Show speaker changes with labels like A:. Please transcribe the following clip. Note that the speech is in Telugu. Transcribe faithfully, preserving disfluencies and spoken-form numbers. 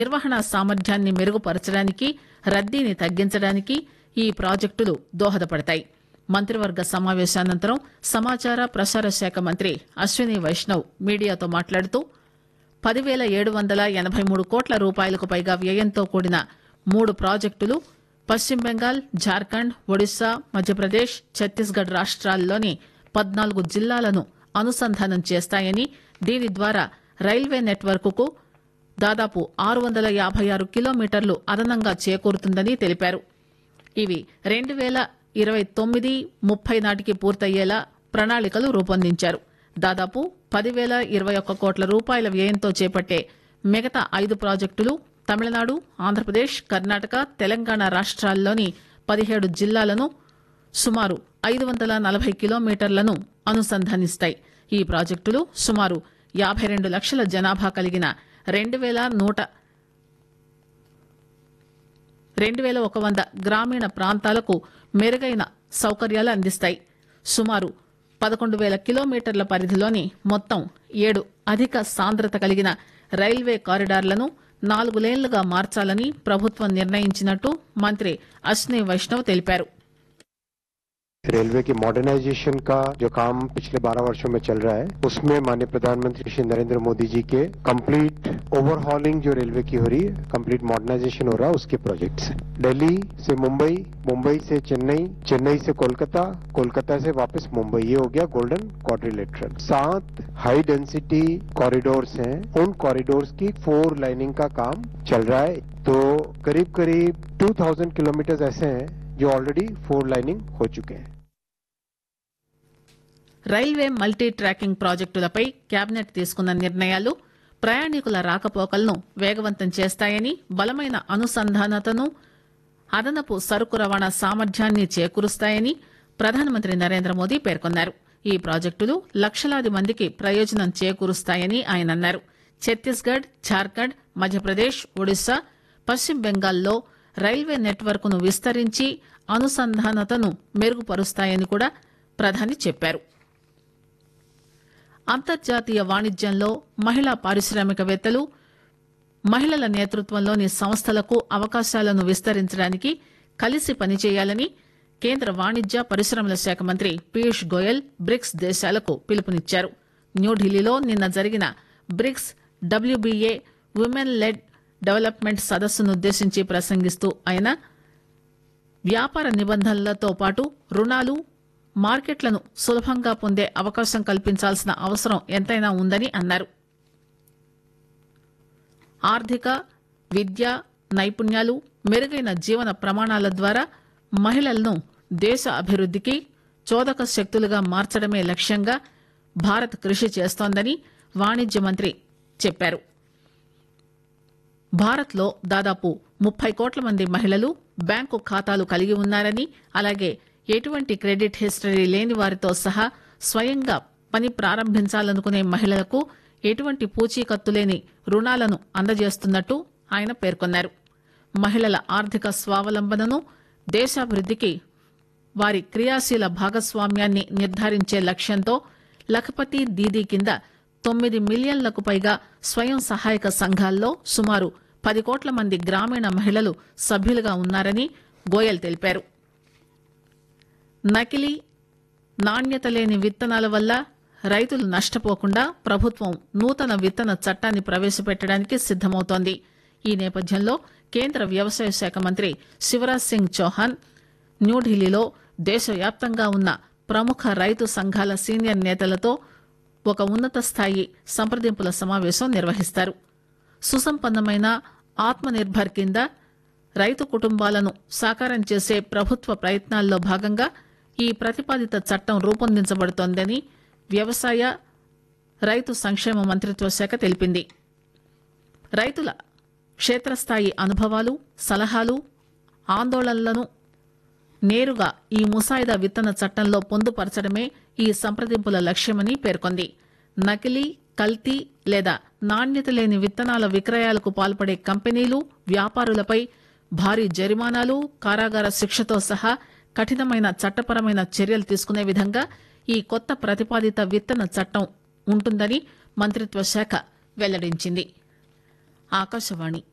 A: నిర్వహణ సామర్థ్యాన్ని మెరుగుపరచడానికి, రద్దీని తగ్గించడానికి ఈ ప్రాజెక్టులు దోహదపడతాయి. మంత్రివర్గ సమావేశానంతరం సమాచార ప్రసార శాఖ మంత్రి అశ్విని వైష్ణవ్ మీడియాతో మాట్లాడుతూ పదివేల ఏడు వందల ఎనబై మూడు కోట్ల రూపాయలకు పైగా వ్యయంతో కూడిన మూడు ప్రాజెక్టులు పశ్చిమ బెంగాల్, జార్ఖండ్, ఒడిశా, మధ్యప్రదేశ్, ఛత్తీస్గఢ్ రాష్ట్రాల్లోని పద్నాలుగు జిల్లాలను అనుసంధానం చేస్తాయని, దీని ద్వారా రైల్వే నెట్వర్క్కు దాదాపు ఆరు వందల యాబై ఆరు కిలోమీటర్లు అదనంగా చేకూరుతుందని తెలిపారు. ఇవి రెండు పేల ఇరవై తొమ్మిది ముప్పై నాటికి పూర్తయ్యేలా ప్రణాళికలు రూపొందించారు. దాదాపు పదివేల ఇరవై ఒక్క కోట్ల రూపాయల వ్యయంతో చేపట్టే మిగతా ఐదు ప్రాజెక్టులు తమిళనాడు, ఆంధ్రప్రదేశ్, కర్ణాటక, తెలంగాణ రాష్ట్రాల్లోని పదిహేడు జిల్లాలను సుమారు ఐదు వందల నలభై కిలోమీటర్లను అనుసంధానిస్తాయి. ఈ ప్రాజెక్టులు సుమారు యాబై రెండు లక్షల జనాభా కలిగిన రెండు వేల నూట రెండు వేల ఒక వంద గ్రామీణ ప్రాంతాలకు మెరుగైన సౌకర్యాలు అందిస్తాయి. సుమారు పదకొండు వేల కిలోమీటర్ల పరిధిలోని మొత్తం ఏడు అధిక సాంద్రత కలిగిన రైల్వే కారిడార్లను నాలుగు లేన్లుగా మార్చాలని ప్రభుత్వం నిర్ణయించినట్టు మంత్రి అశ్విని వైష్ణవ్ తెలిపారు.
B: रेलवे की मॉडर्नाइजेशन का जो काम पिछले बारह वर्षों में चल रहा है, उसमें माननीय प्रधानमंत्री श्री नरेंद्र मोदी जी के कंप्लीट ओवरहॉलिंग जो रेलवे की हो रही है, कंप्लीट मॉडर्नाइजेशन हो रहा है, उसके प्रोजेक्ट्स हैं. दिल्ली से मुंबई, मुंबई से चेन्नई, चेन्नई से कोलकाता, कोलकाता से वापस मुंबई, ये हो गया गोल्डन क्वाड्रिलेटरल. सात हाई डेंसिटी कॉरिडोर्स हैं, उन कॉरिडोर्स की फोर लाइनिंग का काम चल रहा है. तो करीब करीब दो हज़ार किलोमीटर ऐसे हैं जो ऑलरेडी फोर लाइनिंग हो चुके हैं.
A: రైల్వే మల్టీ ట్రాకింగ్ ప్రాజెక్టులపై కేబినెట్ తీసుకున్న నిర్ణయాలు ప్రయాణికుల రాకపోకలను వేగవంతం చేస్తాయని, బలమైన అనుసంధానతను, అదనపు సరుకు రవాణా సామర్థ్యాన్ని చేకూరుస్తాయని ప్రధానమంత్రి నరేంద్ర మోదీ పేర్కొన్నారు. ఈ ప్రాజెక్టులు లక్షలాది మందికి ప్రయోజనం చేకూరుస్తాయని ఆయన అన్నారు. ఛత్తీస్గఢ్, జార్ఖండ్, మధ్యప్రదేశ్, ఒడిశా, పశ్చిమ బెంగాల్లో రైల్వే నెట్వర్క్ ను విస్తరించి అనుసంధానతను మెరుగుపరుస్తాయని కూడా ప్రధాని చెప్పారు. అంతర్జాతీయ వాణిజ్యంలో మహిళా పారిశ్రామికవేత్తలు, మహిళల నేతృత్వంలోని సంస్థలకు అవకాశాలను విస్తరించడానికి కలిసి పనిచేయాలని కేంద్ర వాణిజ్య పరిశ్రమల శాఖ మంత్రి పీయూష్ గోయల్ బ్రిక్స్ దేశాలకు పిలుపునిచ్చారు. న్యూఢిల్లీలో నిన్న జరిగిన bricks WBA women led development సదస్సునుద్దేశించి ప్రసంగిస్తూ ఆయన వ్యాపార నిబంధనలతో పాటు రుణాలు, మార్కెట్లను సులభంగా పొందే అవకాశం కల్పించాల్సిన అవసరం ఎంతైనా ఉందని అన్నారు. ఆర్థిక, విద్య, నైపుణ్యాలు, మెరుగైన జీవన ప్రమాణాల ద్వారా మహిళలను దేశ అభివృద్దికి చోదక శక్తులుగా మార్చడమే లక్ష్యంగా భారత్ కృషి చేస్తోందని వాణిజ్య మంత్రి చెప్పారు. భారత్లో దాదాపు ముప్పై కోట్ల మంది మహిళలు బ్యాంకు ఖాతాలు కలిగి ఉన్నారని, అలాగే ఎటువంటి క్రెడిట్ హిస్టరీ లేని వారితో సహా స్వయంగా పని ప్రారంభించాలనుకునే మహిళలకు ఎటువంటి పూచీకత్తు లేని రుణాలను అందజేస్తున్నట్టు ఆయన పేర్కొన్నారు. మహిళల ఆర్థిక స్వావలంబనను, దేశాభివృద్దికి వారి క్రియాశీల భాగస్వామ్యాన్ని నిర్ధారించే లక్ష్యంతో లఖపతి దీదీ కింద తొమ్మిది మిలియన్లకు పైగా స్వయం సహాయక సంఘాల్లో సుమారు పది కోట్ల మంది గ్రామీణ మహిళలు సభ్యులుగా ఉన్నారని గోయల్ తెలిపారు. నకిలీ, నాణ్యత లేని విత్తనాల వల్ల రైతులు నష్టపోకుండా ప్రభుత్వం నూతన విత్తన చట్టాన్ని ప్రవేశపెట్టడానికి సిద్దమవుతోంది. ఈ నేపథ్యంలో కేంద్ర వ్యవసాయ శాఖ మంత్రి శివరాజ్ సింగ్ చౌహాన్ న్యూఢిల్లీలో దేశవ్యాప్తంగా ఉన్న ప్రముఖ రైతు సంఘాల సీనియర్ నేతలతో ఒక ఉన్నత స్థాయి సంప్రదింపుల సమావేశం నిర్వహిస్తారు. సుసంపన్నమైన ఆత్మ నిర్భర్ కింద రైతు కుటుంబాలను సాకారం చేసే ప్రభుత్వ ప్రయత్నాల్లో భాగంగా ఈ ప్రతిపాదిత చట్టం రూపొందించబడుతోందని వ్యవసాయ, రైతు సంక్షేమ మంత్రిత్వ శాఖ తెలిపింది. రైతుల క్షేత్రస్థాయి అనుభవాలు, సలహాలు, ఆందోళనలను నేరుగా ఈ ముసాయిదా విత్తన చట్టంలో పొందుపరచడమే ఈ సంప్రదింపుల లక్ష్యమని పేర్కొంది. నకిలీ, కల్తీ లేదా నాణ్యత లేని విత్తనాల విక్రయాలకు పాల్పడే కంపెనీలు, వ్యాపారులపై భారీ జరిమానాలు, కారాగార శిక్షతో సహా కఠినమైన చట్టపరమైన చర్యలు తీసుకునే విధంగా ఈ కొత్త ప్రతిపాదిత విత్తన చట్టం ఉంటుందని మంత్రిత్వ శాఖ వెల్లడించింది. ఆకాశవాణి